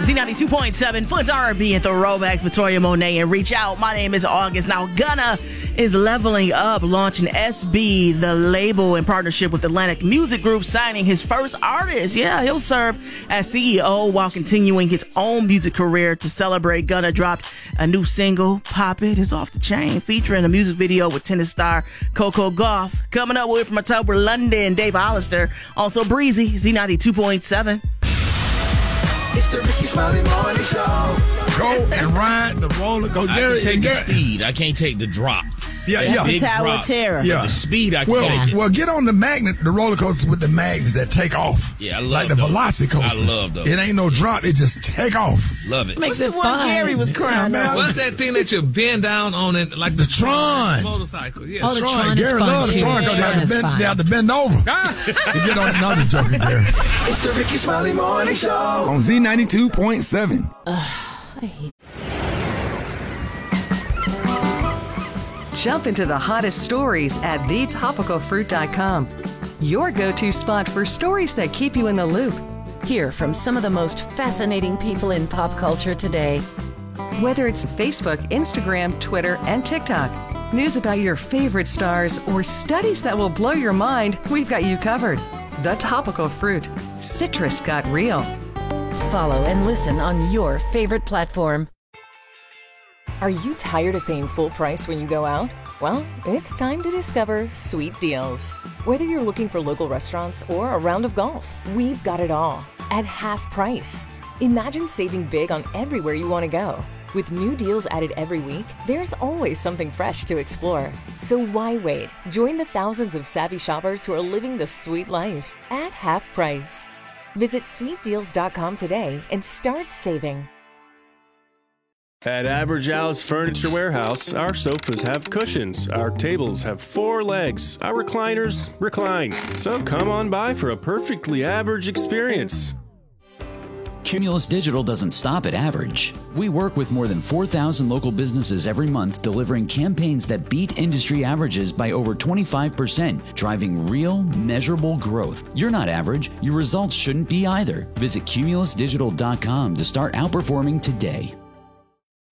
Z92.7, Flint's R&B and throwbacks, Victoria Monet and Reach Out. My name is August. Now, Gunna is leveling up, launching SB, the label, in partnership with Atlantic Music Group, signing his first artist. Yeah, he'll serve as CEO while continuing his own music career. To celebrate, Gunna dropped a new single, Pop It, is off the chain, featuring a music video with tennis star Coco Gauff. Coming up with from October, London, Dave Hollister. Also Breezy, Z92.7. It's the Ricky Smiley Morning Show. Go and ride the roller coaster. I can take the speed. I can't take the drop. Yeah. The Tower of Terror. Yeah. The speed, I can take it. Well, get on the roller coasters with the mags that take off. Yeah, I love like the those. Velocicoaster. I love those. It ain't no drop. It just take off. Love it. Makes it fun. Gary was crying. man. What's that thing that you bend down on it like The Tron. motorcycle? Yeah. Oh, the Tron is Gary fun, loves the too. Tron because Tron is they fun. have to bend over. To get on another joking, Gary. It's the Ricky Smiley Morning Show. On Z92.7. Jump into the hottest stories at thetopicalfruit.com. Your go-to spot for stories that keep you in the loop. Hear from some of the most fascinating people in pop culture today. Whether it's Facebook, Instagram, Twitter, and TikTok. News about your favorite stars or studies that will blow your mind, we've got you covered. The Topical Fruit. Citrus got real. Follow and listen on your favorite platform. Are you tired of paying full price when you go out? Well, it's time to discover Sweet Deals. Whether you're looking for local restaurants or a round of golf, we've got it all at half price. Imagine saving big on everywhere you want to go. With new deals added every week, there's always something fresh to explore. So why wait? Join the thousands of savvy shoppers who are living the sweet life at half price. Visit sweetdeals.com today and start saving. At Average Al's Furniture Warehouse, our sofas have cushions, our tables have 4 legs, our recliners recline. So come on by for a perfectly average experience. Cumulus Digital doesn't stop at average. We work with more than 4,000 local businesses every month, delivering campaigns that beat industry averages by over 25%, driving real, measurable growth. You're not average. Your results shouldn't be either. Visit cumulusdigital.com to start outperforming today.